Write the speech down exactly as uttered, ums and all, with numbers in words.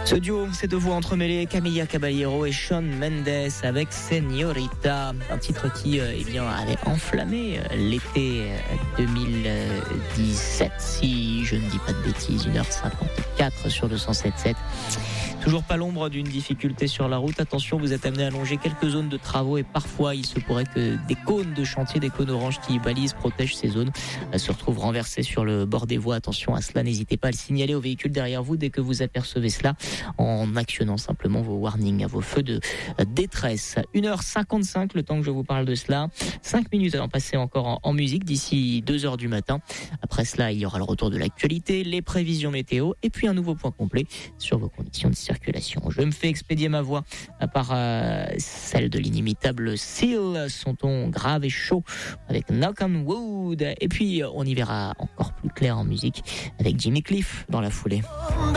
Ce duo, ces deux voix entremêlées, Camila Caballero et Shawn Mendes avec Señorita, un titre qui euh, eh bien, avait enflammé euh, l'été deux mille dix-sept, si je ne dis pas de bêtises, une heure cinquante-quatre sur deux cent sept virgule sept. Toujours pas l'ombre d'une difficulté sur la route. Attention, vous êtes amené à longer quelques zones de travaux et parfois il se pourrait que des cônes de chantier, des cônes oranges qui balisent, protègent ces zones, se retrouvent renversés sur le bord des voies. Attention à cela, n'hésitez pas à le signaler au véhicule derrière vous dès que vous apercevez cela en actionnant simplement vos warnings, vos feux de détresse. une heure cinquante-cinq, le temps que je vous parle de cela. cinq minutes à en passer encore en, en musique d'ici deux heures du matin. Après cela, il y aura le retour de l'actualité, les prévisions météo et puis un nouveau point complet sur vos conditions de circulation. Je me fais expédier ma voix par euh, celle de l'inimitable Seal, son ton grave et chaud avec Knock on Wood. Et puis on y verra encore plus clair en musique avec Jimmy Cliff dans la foulée.